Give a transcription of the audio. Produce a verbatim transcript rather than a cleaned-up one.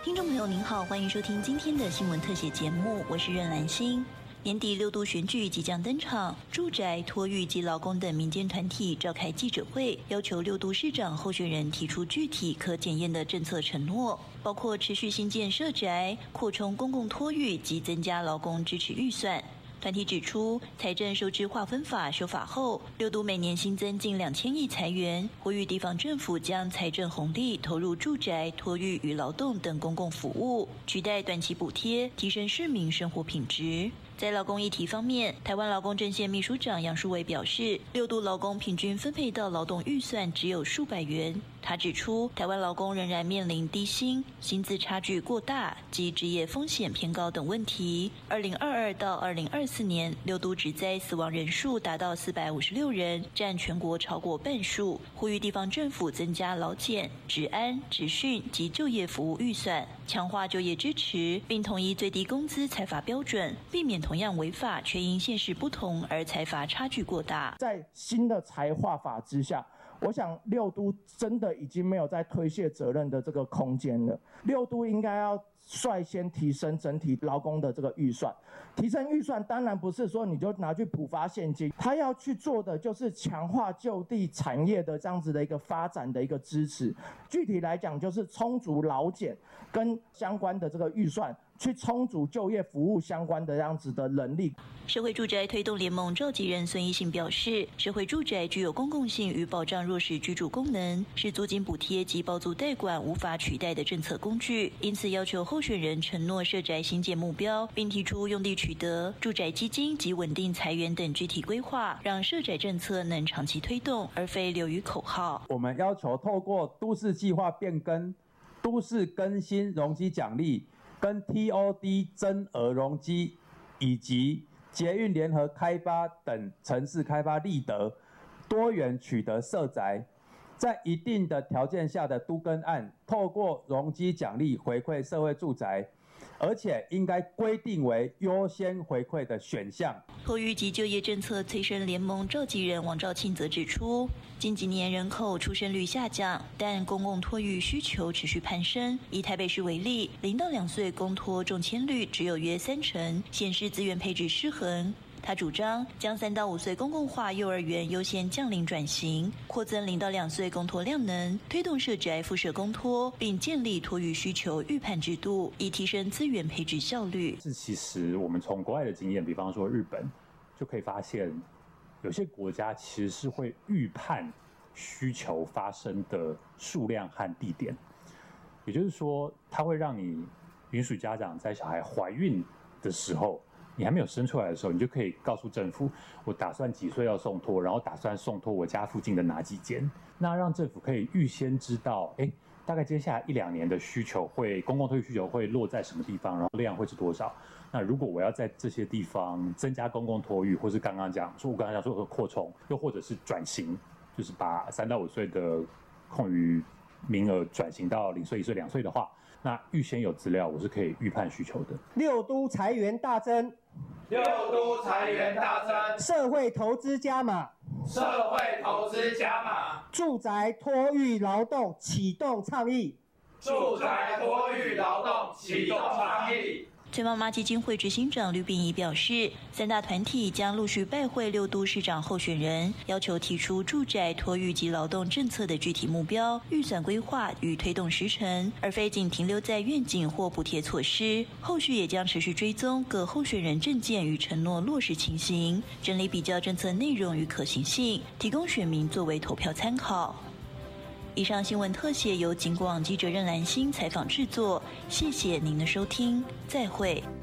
听众朋友您好，欢迎收听今天的新闻特写节目，我是任兰心。年底六都选举即将登场，住宅、托育及劳工等民间团体召开记者会，要求六都市长候选人提出具体可检验的政策承诺，包括持续新建社宅、扩充公共托育及增加劳工支持预算。团体指出，财政收支划分法修法后，六都每年新增近两千亿财源，呼吁地方政府将财政红利投入住宅、托育与劳动等公共服务，取代短期补贴，提升市民生活品质。在劳工议题方面，台湾劳工阵线秘书长杨树伟表示，六都劳工平均分配到劳动预算只有数百元。他指出，台湾劳工仍然面临低薪、薪资差距过大及职业风险偏高等问题。二零二二到二零二四年，六都职灾死亡人数达到四百五十六人，占全国超过半数。呼吁地方政府增加劳检、职安、职训及就业服务预算，强化就业支持，并统一最低工资财罚标准，避免同样违法却因县市不同而财罚差距过大。 在新的财划法之下，我想六都真的已经没有在推卸责任的这个空间了。六都应该要率先提升整体劳工的这个预算，提升预算当然不是说你就拿去补发现金，他要去做的就是强化就地产业的这样子的一个发展的一个支持。具体来讲，就是充足劳检跟相关的这个预算，去充足就业服务相关的这样子的能力。 社会住宅推动联盟召集人孙一信表示，社会住宅具有公共性与保障弱势居住功能，是租金补贴及包租代管无法取代的政策工具，因此要求候选人承诺社宅新建目标，并提出用地取得、住宅基金及稳定财源等具体规划，让社宅政策能长期推动，而非流于口号。 我们要求透过都市计划变更、都市更新容积奖励、跟 T O D 增额容积以及捷运联合开发等城市开发立德，多元取得社宅，在一定的条件下的都更案，透过容积奖励回馈社会住宅，而且应该规定为优先回馈的选项。 托育及就业政策催生联盟召集人王兆庆则指出，近几年人口出生率下降，但公共托育需求持续攀升。以台北市为例，零到两岁公托中签率只有约三成，显示资源配置失衡。他主张将三到五岁公共化幼儿园优先降龄转型，扩增零到两岁公托量能，推动社宅附设公托，并建立托育需求预判制度，以提升资源配置效率。 是其实我们从国外的经验，比方说日本，就可以发现，有些国家其实是会预判需求发生的数量和地点，也就是说，它会让你允许家长在小孩怀孕的时候，你还没有生出来的时候，你就可以告诉政府，我打算几岁要送托，然后打算送托我家附近的哪几间，那让政府可以预先知道，哎，大概接下来一两年的需求会公共托育需求会落在什么地方，然后量会是多少。那如果我要在这些地方增加公共托育，或是刚刚讲说，我刚刚讲说的扩充，又或者是转型，就是把三到五岁的空余名额转型到零岁、一岁、两岁的话，那预先有资料，我是可以预判需求的。 六都财源大增， 六都财源大增， 社会投资加码， 社会投资加码， 住宅托育劳动启动倡议， 住宅托育劳动启动倡议。 崔妈妈基金会执行长吕秉仪表示，三大团体将陆续拜会六都市长候选人，要求提出住宅、托育及劳动政策的具体目标、预算规划与推动时程，而非仅停留在愿景或补贴措施。后续也将持续追踪各候选人政见与承诺落实情形，整理比较政策内容与可行性，提供选民作为投票参考。以上新闻特写由警广记者任兰心采访制作，谢谢您的收听，再会。